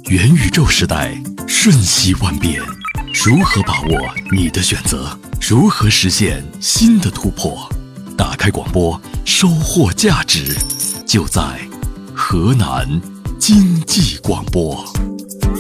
元宇宙时代，瞬息万变，如何把握你的选择？如何实现新的突破？打开广播，收获价值，就在河南经济广播。